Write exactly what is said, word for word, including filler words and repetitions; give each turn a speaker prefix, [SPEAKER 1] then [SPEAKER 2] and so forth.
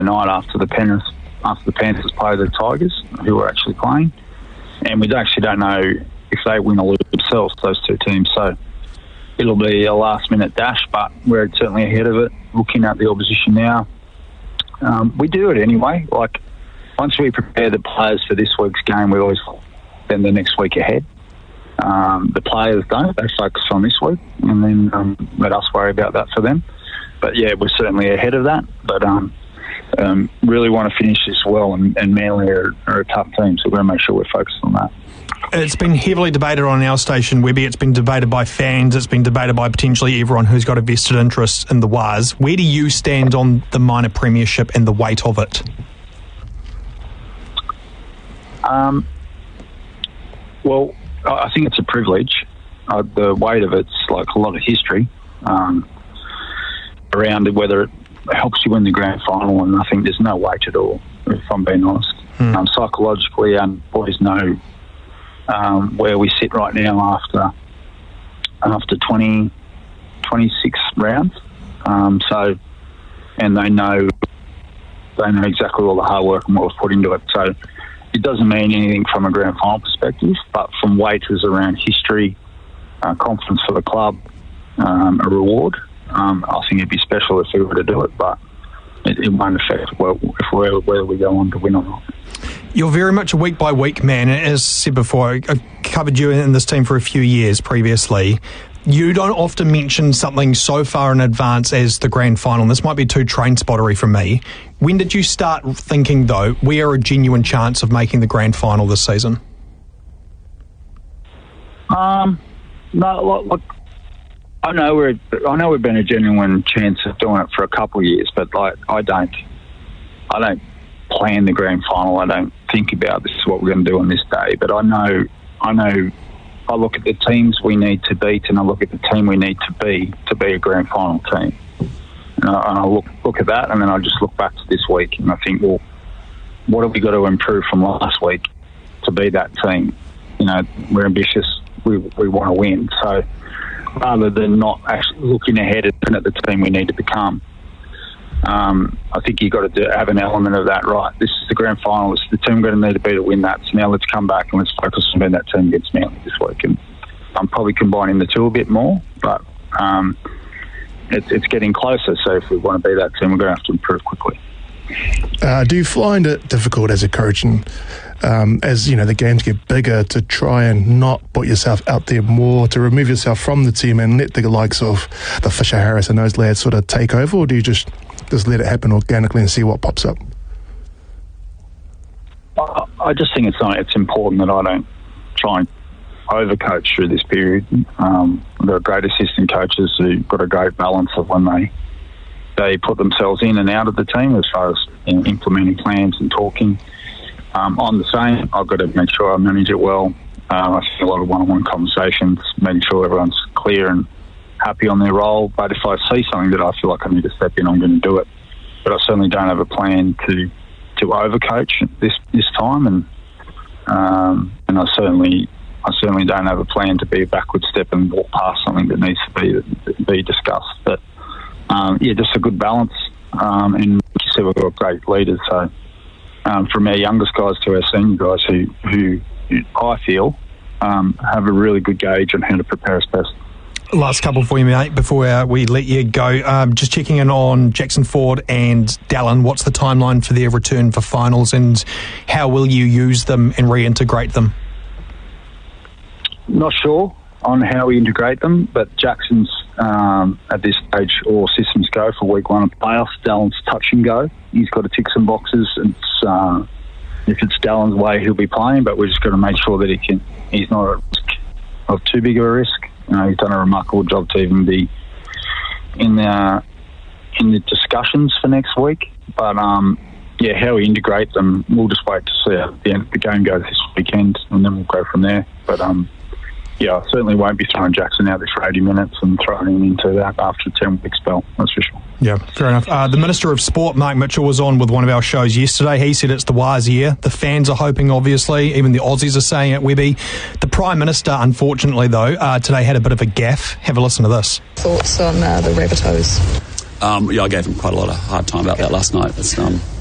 [SPEAKER 1] night after the Panthers after the Panthers play the Tigers, who were actually playing, and we actually don't know if they win or lose themselves, those two teams. So it'll be a last-minute dash, but we're certainly ahead of it. Looking at the opposition now, um, we do it anyway. Like once we prepare the players for this week's game, we always spend the next week ahead. Um, the players don't; they focus on this week, and then um, let us worry about that for them. But yeah, we're certainly ahead of that. But um, um, really want to finish this well, and, and Manly are, are a tough team, so we're going to make sure we're focused on that.
[SPEAKER 2] It's been heavily debated on our station, Webby. It's been debated by fans. It's been debated by potentially everyone who's got a vested interest in the Waz. Where do you stand on the minor premiership and the weight of it?
[SPEAKER 1] Um. Well, I think it's a privilege. Uh, the weight of it's like a lot of history um, around whether it helps you win the grand final, and I think there's no weight at all, if I'm being honest. Hmm. Um, psychologically, um, boys know um, where we sit right now after after twenty, twenty-six rounds. Um, so, and they know they know exactly all the hard work and what was put into it. So, it doesn't mean anything from a grand final perspective, but from weight is around history, uh, confidence for the club, um, a reward. Um, I think it'd be special if we were to do it, but it, it won't affect well, if we're, whether we go on to win or not.
[SPEAKER 2] You're very much a week-by-week man. As said before, I covered you in this team for a few years previously. You don't often mention something so far in advance as the grand final. This might be too train-spottery from me. When did you start thinking, though, we are a genuine chance of making the grand final this season?
[SPEAKER 1] Um, no, look, look I know we're, I know we've been a genuine chance of doing it for a couple of years, but like I don't, I don't plan the grand final. I don't think about this is what we're going to do on this day. But I know, I know. I look at the teams we need to beat, and I look at the team we need to be to be a grand final team. And I, and I look look at that, and then I just look back to this week, and I think, well, what have we got to improve from last week to be that team? You know, we're ambitious. We we want to win. So rather than not actually looking ahead and at the team we need to become, um, I think you've got to do, have an element of that, right? This is the grand final. It's the team we're going to need to be to win that. So now let's come back and let's focus on being that team against Manly this week. And I'm probably combining the two a bit more, but um, it's, it's getting closer. So if we want to be that team, we're going to have to improve quickly.
[SPEAKER 3] Uh, do you find it difficult as a coach, and um, as you know the games get bigger, to try and not put yourself out there more, to remove yourself from the team and let the likes of the Fisher Harris and those lads sort of take over, or do you just just let it happen organically and see what pops up?
[SPEAKER 1] I, I just think it's not, it's important that I don't try and overcoach through this period. Um, there are great assistant coaches who've got a great balance of when they they put themselves in and out of the team as far as you know, implementing plans and talking. Um, I'm the same. I've got to make sure I manage it well. Uh, I see a lot of one-on-one conversations, making sure everyone's clear and happy on their role. But if I see something that I feel like I need to step in, I'm going to do it. But I certainly don't have a plan to to overcoach this this time, and um, and I certainly I certainly don't have a plan to be a backward step and walk past something that needs to be be discussed. But um, yeah, just a good balance. Um, and like you said, we've got great leaders. So um, from our youngest guys to our senior guys, who who, who I feel um, have a really good gauge on how to prepare us best.
[SPEAKER 2] Last couple for you, mate, before uh, we let you go. Um, just checking in on Jackson Ford and Dallin. What's the timeline for their return for finals, and how will you use them and reintegrate them?
[SPEAKER 1] Not sure on how we integrate them, but Jackson's um, at this stage all systems go for week one of playoffs. Dallin's touch and go. He's got to tick some boxes. It's, uh, if it's Dallin's way, he'll be playing, but we've just got to make sure that he can. He's not at risk of too big of a risk. You know, he's done a remarkable job to even be in the in the discussions for next week. But um, yeah, how we integrate them, we'll just wait to see how the, the game goes this weekend, and then we'll go from there. But um, yeah, I certainly won't be throwing Jackson out there for eighty minutes and throwing him into that after a ten-week spell, that's for sure.
[SPEAKER 2] Yeah, fair enough. Uh, the Minister of Sport, Mark Mitchell, was on with one of our shows yesterday. He said it's the wise year. The fans are hoping, obviously. Even the Aussies are saying it, Webby. The Prime Minister, unfortunately, though, uh, today had a bit of a gaffe. Have a listen to this.
[SPEAKER 4] Thoughts on uh, the Rabbitohs? Um, yeah, I gave him quite a lot of hard time about that last night. It's, um,